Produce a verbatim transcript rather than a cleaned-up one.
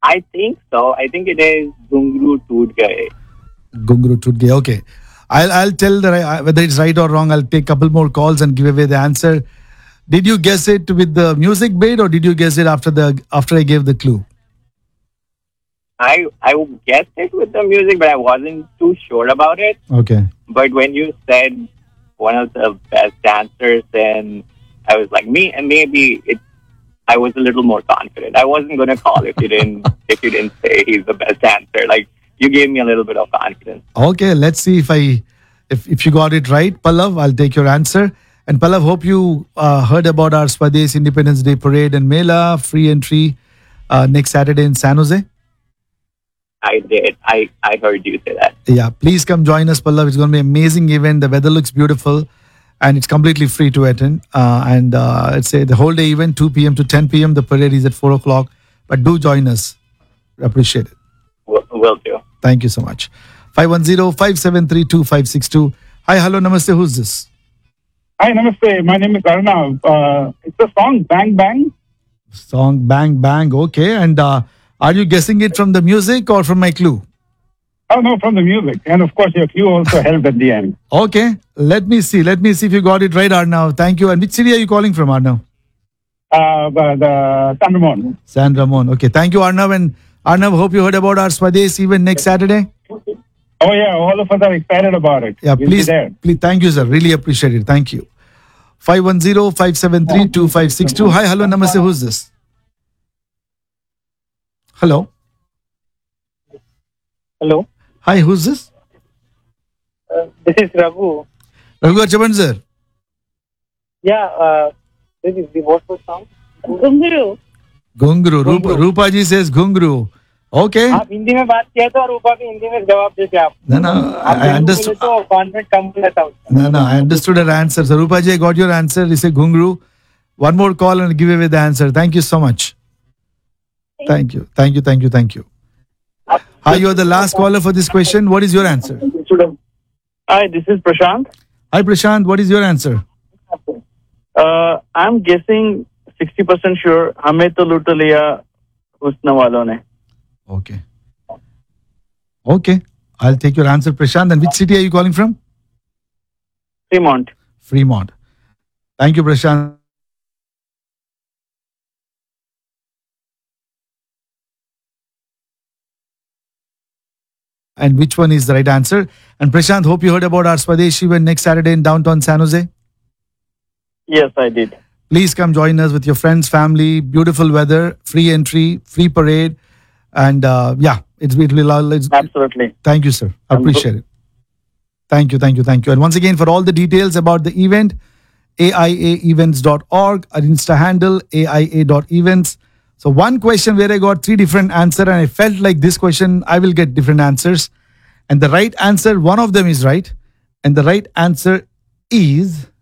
I think so. I think it is Gungru Toot Gaye. Gungru Tudge. Okay. I'll I'll tell the ri- whether it's right or wrong. I'll take a couple more calls and give away the answer. Did you guess it with the music bit or did you guess it after the after I gave the clue? I I guessed it with the music, but I wasn't too sure about it. Okay. But when you said one of the best dancers, then I was like, me and maybe it. I was a little more confident. I wasn't going to call if you didn't if you didn't say he's the best dancer. Like you gave me a little bit of confidence. Okay, let's see if I if if you got it right, Pallav. I'll take your answer. And Pallav, hope you uh, heard about our Swadesh Independence Day Parade and Mela, free entry uh, next Saturday in San Jose. I did. I, I heard you say that. Yeah, please come join us, Pallav. It's going to be an amazing event. The weather looks beautiful and it's completely free to attend. Uh, and uh, it's a, the whole day event, two p.m. to ten p.m. The parade is at four o'clock. But do join us. Appreciate it. Will, will do. Thank you so much. five one zero, five seven three, two five six two. Hi, hello, namaste. Who's this? Hi, namaste. My name is Arnav. Uh, it's a song, Bang Bang. Song Bang Bang. Okay. And uh, are you guessing it from the music or from my clue? Oh, no, from the music. And of course, your clue also helped at the end. Okay. Let me see. Let me see if you got it right, Arnav. Thank you. And which city are you calling from, Arnav? Uh, the, the San Ramon. San Ramon. Okay. Thank you, Arnav. And Arnav, hope you heard about our Swadesh event next Saturday. Oh, yeah. All of us are excited about it. Yeah, We'll please, be there. please. Thank you, sir. Really appreciate it. Thank you. five one zero, five seven three, two five six two. Hi, hello, namaste. Who's this? Hello. Hello. Hi, who's this? Uh, this is Raghu. Raghu Chaban, sir. Yeah, uh, this is the what was song? Gunguru. Gungru. Rupa, Rupa ji says Gungru. Okay. आप हिंदी में बात किया तो और रूपा भी हिंदी में जवाब देते आप. No, no. आप I तेलुगु understood. बोले तो कॉन्फिडेंट कम लेता हूँ. No, no. I understood her answer. So, Rupa ji, I got your answer. You say Gungru. One more call and give away the answer. Thank you so much. Thank you. Thank you. Thank you. Thank you. Hi, you are the last caller for this question. What is your answer? Hi, this is Prashant. Hi, Prashant. What is your answer? Uh, I'm guessing sixty percent sure हमें तो लूट लिया हुस्न वालों ने. Okay. Okay. I'll take your answer, Prashant. And which city are you calling from? Fremont. Fremont. Thank you, Prashant. And which one is the right answer? And Prashant, hope you heard about our Swadesh event next Saturday in downtown San Jose. Yes, I did. Please come join us with your friends, family. Beautiful weather, free entry, free parade. And uh, yeah, it's really lovely. Absolutely. Thank you, sir. I appreciate it. Thank you, thank you, thank you. And once again, for all the details about the event, A I A events dot org, our Insta handle, A I A dot events. So one question where I got three different answers and I felt like this question, I will get different answers. And the right answer, one of them is right. And the right answer is